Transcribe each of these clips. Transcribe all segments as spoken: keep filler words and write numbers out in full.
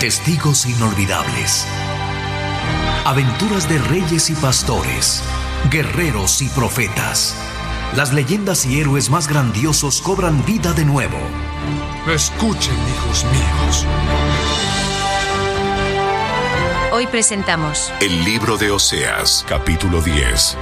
Testigos inolvidables. Aventuras de reyes y pastores, guerreros y profetas. Las leyendas y héroes más grandiosos cobran vida de nuevo. Escuchen, hijos míos. Hoy presentamos El libro de Oseas, capítulo diez.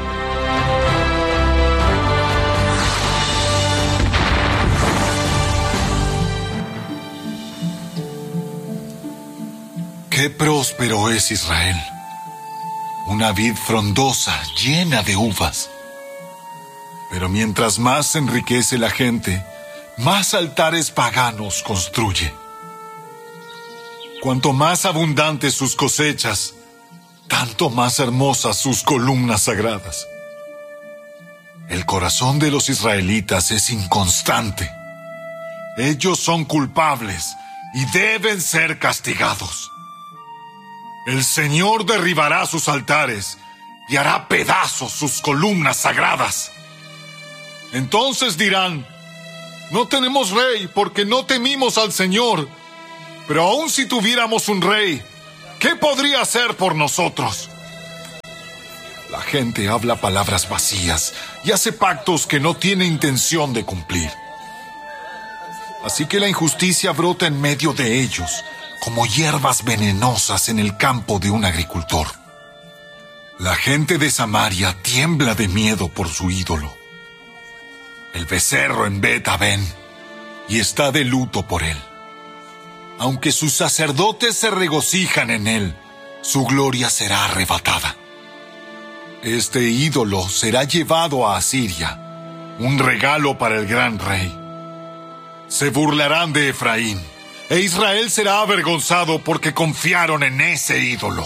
¡Qué próspero es Israel! Una vid frondosa, llena de uvas. Pero mientras más se enriquece la gente, más altares paganos construye. Cuanto más abundantes sus cosechas, tanto más hermosas sus columnas sagradas. El corazón de los israelitas es inconstante. Ellos son culpables y deben ser castigados. El Señor derribará sus altares y hará pedazos sus columnas sagradas. Entonces dirán: no tenemos rey porque no temimos al Señor. Pero aun si tuviéramos un rey, ¿qué podría hacer por nosotros? La gente habla palabras vacías y hace pactos que no tiene intención de cumplir. Así que la injusticia brota en medio de ellos, como hierbas venenosas en el campo de un agricultor. La gente de Samaria tiembla de miedo por su ídolo, el becerro en Bet-Aven, y está de luto por él. Aunque sus sacerdotes se regocijan en él, su gloria será arrebatada. Este ídolo será llevado a Asiria, un regalo para el gran rey. Se burlarán de Efraín, e Israel será avergonzado porque confiaron en ese ídolo.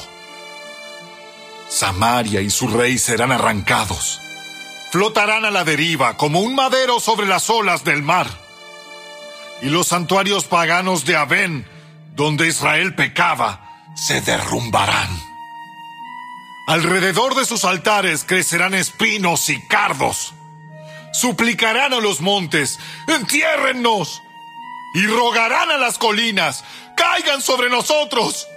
Samaria y su rey serán arrancados. Flotarán a la deriva como un madero sobre las olas del mar. Y los santuarios paganos de Aven, donde Israel pecaba, se derrumbarán. Alrededor de sus altares crecerán espinos y cardos. Suplicarán a los montes: entiérrennos. Y rogarán a las colinas: caigan sobre nosotros.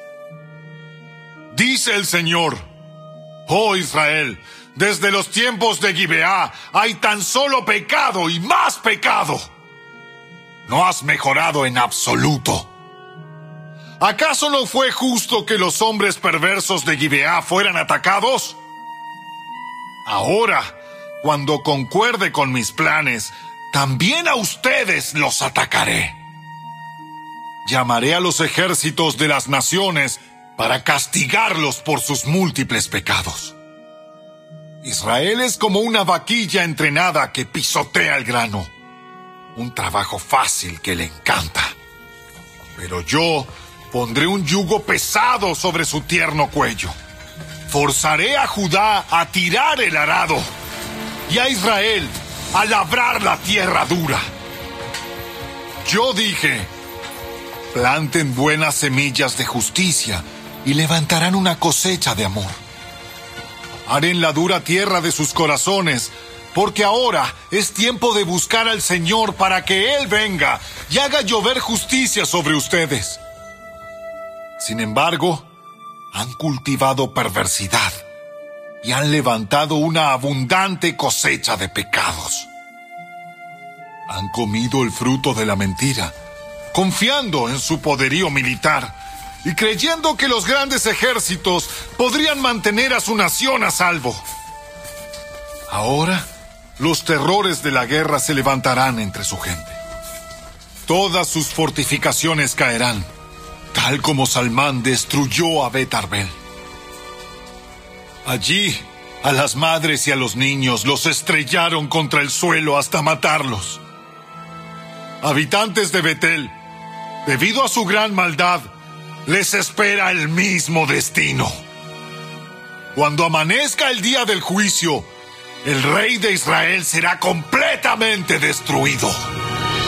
Dice el Señor: oh Israel, desde los tiempos de Gibeá hay tan solo pecado y más pecado. No has mejorado en absoluto. ¿Acaso no fue justo que los hombres perversos de Gibeá fueran atacados? Ahora, cuando concuerde con mis planes, también a ustedes los atacaré. Llamaré a los ejércitos de las naciones para castigarlos por sus múltiples pecados. Israel es como una vaquilla entrenada que pisotea el grano. Un trabajo fácil que le encanta. Pero yo pondré un yugo pesado sobre su tierno cuello. Forzaré a Judá a tirar el arado y a Israel a labrar la tierra dura. Yo dije: planten buenas semillas de justicia y levantarán una cosecha de amor. Haré en la dura tierra de sus corazones, porque ahora es tiempo de buscar al Señor para que Él venga y haga llover justicia sobre ustedes. Sin embargo, han cultivado perversidad y han levantado una abundante cosecha de pecados. Han comido el fruto de la mentira, confiando en su poderío militar y creyendo que los grandes ejércitos podrían mantener a su nación a salvo. Ahora, los terrores de la guerra se levantarán entre su gente. Todas sus fortificaciones caerán, tal como Salmán destruyó a Bet-Arbel. Allí, a las madres y a los niños los estrellaron contra el suelo hasta matarlos. Habitantes de Betel, debido a su gran maldad, les espera el mismo destino. Cuando amanezca el día del juicio, el rey de Israel será completamente destruido.